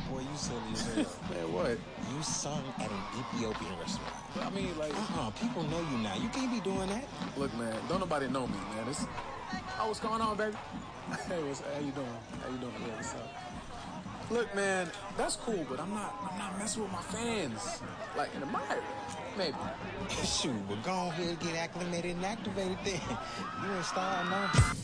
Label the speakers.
Speaker 1: Boy, you silly as hell.
Speaker 2: Man, what?
Speaker 1: You sung at an Ethiopian restaurant.
Speaker 2: I mean, like...
Speaker 1: People know you now. You can't be doing that.
Speaker 2: Look, man, don't nobody know me, man. Oh, what's going on, baby? Hey, how you doing? How you doing? Yeah, what's up? Look, man, that's cool, but I'm not messing with my fans. Like, in the mire, maybe.
Speaker 1: Shoot, but go ahead and get acclimated and activated then. You ain't starting now.